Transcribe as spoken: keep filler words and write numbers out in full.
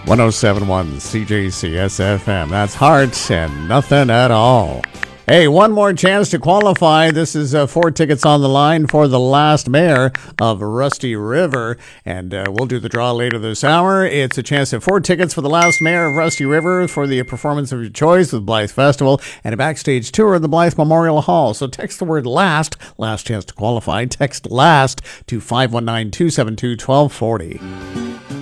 one oh seven point one C J C S F M. That's Heart and Nothing at All. Hey, one more chance to qualify. This is uh, four tickets on the line for the last mayor of Rusty River, and uh, we'll do the draw later this hour. It's a chance at four tickets for the last mayor of Rusty River for the performance of your choice with Blythe Festival and a backstage tour of the Blythe Memorial Hall. So text the word LAST, last chance to qualify. Text LAST to five one nine, two seven two, one two four zero.